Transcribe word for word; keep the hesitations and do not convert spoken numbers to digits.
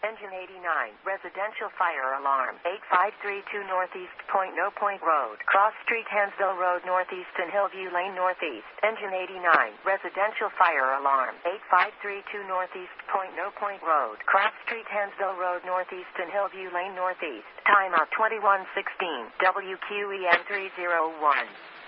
Engine eighty-nine, residential fire alarm, eight five three two Northeast Point No Point Road, Cross Street, Hansville Road Northeast and Hillview Lane Northeast. Engine eighty-nine, residential fire alarm, eight five three two Northeast Point No Point Road, Cross Street, Hansville Road Northeast and Hillview Lane Northeast. Timeout twenty-one sixteen, W Q E N three oh one.